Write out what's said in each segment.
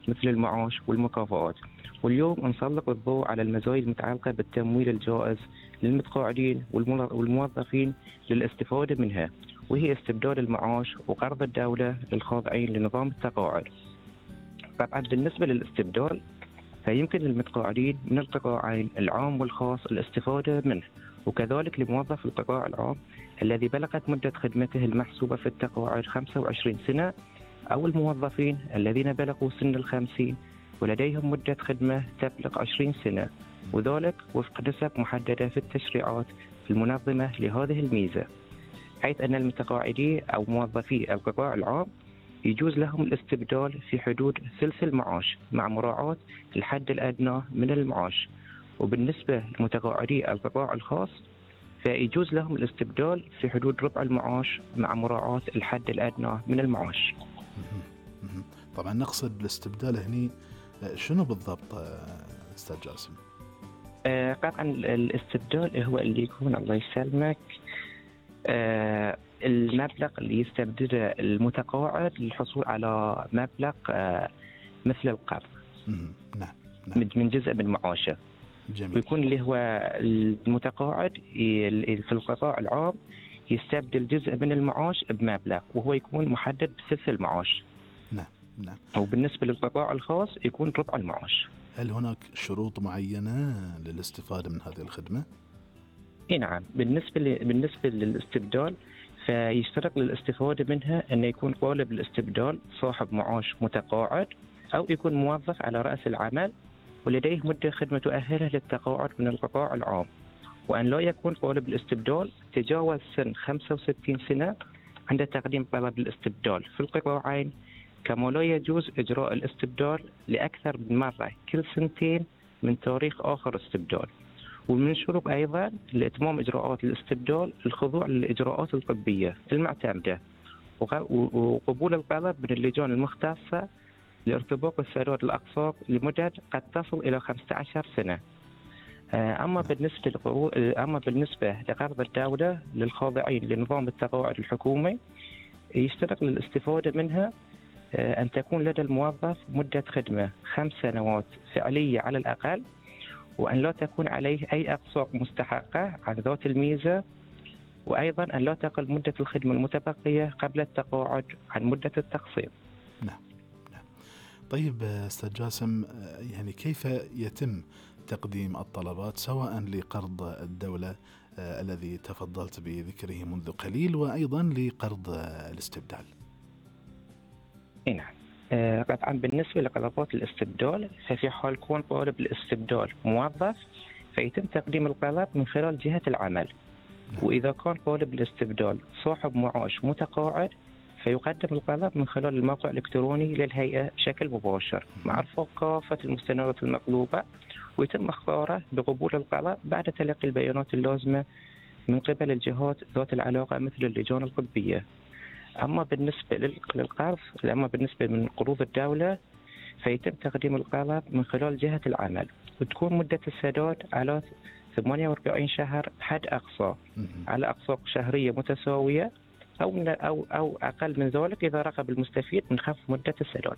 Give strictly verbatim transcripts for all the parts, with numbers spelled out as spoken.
مثل المعاش والمكافآت. واليوم نسلط الضوء على المزايا المتعلقة بالتمويل الجائز للمتقاعدين والمل- والموظفين للاستفادة منها، وهي استبدال المعاش وقرض الدولة للخاضعين لنظام التقاعد. طبعا بالنسبة للاستبدال فيمكن للمتقاعدين من القطاعين العام والخاص الاستفادة منه، وكذلك لموظف القطاع العام الذي بلغت مدة خدمته المحسوبة في التقاعد خمسة وعشرين سنة، أو الموظفين الذين بلغوا سن الخمسين ولديهم مدة خدمة تبلغ عشرين سنة، وذلك وفق نسب محددة في التشريعات المنظمة لهذه الميزة، حيث أن المتقاعدين أو موظفي القطاع العام يجوز لهم الاستبدال في حدود ثلث المعاش مع مراعاة الحد الأدنى من المعاش. وبالنسبة لمتقاعدي القطاع الخاص فيجوز لهم الاستبدال في حدود ربع المعاش مع مراعاة الحد الأدنى من المعاش. مهم. مهم. طبعا نقصد الاستبدال هني آه، شنو بالضبط آه، أستاذ جاسم؟ آه طبعا الاستبدال هو اللي يكون الله يسلمك آه المبلغ اللي يستبدله المتقاعد للحصول على مبلغ آه مثل القرض مهم. نعم نعم من من جزء من معاشه، جميل. ويكون اللي هو المتقاعد ي- في القطاع العام يستبدل جزء من المعاش بمبلغ وهو يكون محدد بثلث المعاش، نعم نعم. وبالنسبة للقطاع الخاص يكون ربع المعاش. هل هناك شروط معينة للاستفادة من هذه الخدمة؟ اي نعم، بالنسبة ل... بالنسبة للاستبدال فيشترط للاستفادة منها أن يكون طالب الاستبدال صاحب معاش متقاعد، أو يكون موظف على رأس العمل ولديه مدة خدمة تؤهله للتقاعد من القطاع العام، وأن لا يكون طالب الاستبدال تجاوز سن خمسة وستين سنة عند تقديم طلب الاستبدال في القطاعين، كما لا يجوز إجراء الاستبدال لأكثر من مرة كل سنتين من تاريخ آخر استبدال. ومن شروط أيضا لإتمام إجراءات الاستبدال الخضوع للإجراءات الطبية المعتمدة وغ- وقبول الطلب من اللجان المختصة لارتباط السداد الأقساط لمدة قد تصل إلى خمسة عشر سنة. آه، أما بالنسبة لقروض أما بالنسبة لقرض الدولة للخاضعين لنظام التقاعد الحكومي يشترط للاستفادة منها آه، أن تكون لدى الموظف مدة خدمة خمس سنوات فعلية على الأقل، وأن لا تكون عليه أي أقساط مستحقة عن ذات الميزة، وأيضا أن لا تقل مدة الخدمة المتبقية قبل التقاعد عن مدة التقسيط. نعم نعم. طيب آه، أستاذ جاسم، آه، يعني كيف يتم تقديم الطلبات سواء لقرض الدولة آه، الذي تفضلت بذكره منذ قليل، وأيضا لقرض آه، الاستبدال؟ إي نعم. آه، طبعا بالنسبة لطلبات الاستبدال ففي حال كون طالب الاستبدال موظف فيتم تقديم الطلب من خلال جهة العمل، نعم. وإذا كان طالب الاستبدال صاحب معاش متقاعد فيقدم الطلب من خلال الموقع الإلكتروني للهيئة بشكل مباشر مع إرفاق كافة المستندات المطلوبة، ويتم اختاره بقبول الطلب بعد تلقي البيانات اللازمة من قبل الجهات ذات العلاقة مثل اللجان الطبية. أما بالنسبة لل- للقرض أما بالنسبة من قروض الدولة فيتم تقديم الطلب من خلال جهة العمل، وتكون مدة السداد على ثمانية وأربعين شهر حد أقصى مهم. على أقساط شهرية متساوية، أو من أو أو أقل من ذلك إذا رغب المستفيد من خفض مدة السداد.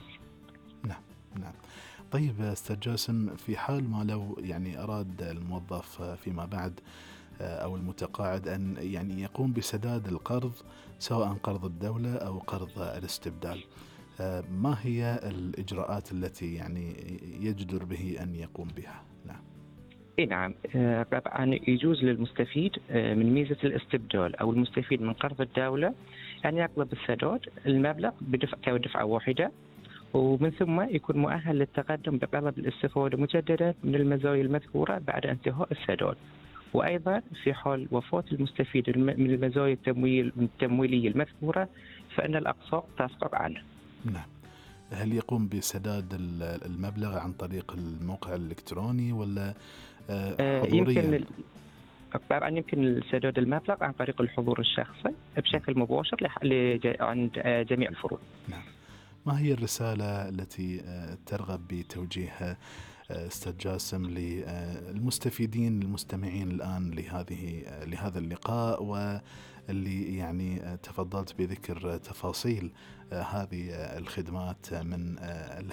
نعم نعم. طيب أستاذ جاسم، في حال ما لو يعني أراد الموظف آه، فيما بعد آه، أو المتقاعد أن يعني يقوم بسداد القرض سواء قرض الدولة أو قرض الاستبدال، آه، ما هي الإجراءات التي يعني يجدر به أن يقوم بها؟ نعم. إي نعم. آه، طبعا يجوز للمستفيد آه، من ميزة الاستبدال أو المستفيد من قرض الدولة أن يطلب السداد المبلغ بدفع كدفعة واحدة، ومن ثم يكون مؤهل للتقدم بطلب الاستفادة مجددا من المزايا المذكورة بعد انتهاء السداد. وأيضا في حال وفاة المستفيد الم- من المزايا التمويل التمويلية المذكورة فإن الأقساط تسقط عنه. نعم. هل يقوم بسداد ال- المبلغ عن طريق الموقع الإلكتروني ولا آه، آه، حضوريا؟ يمكن طبعا يمكن سداد المبلغ عن طريق الحضور الشخصي بشكل مباشر لح- لج- عند آه، جميع الفروع. نعم. ما هي الرسالة التي آه، ترغب بتوجيهها آه، أستاذ جاسم للمستفيدين المستمعين الآن لهذه آه، لهذا اللقاء، واللي يعني آه، تفضلت بذكر تفاصيل آه، هذه آه، الخدمات من آه،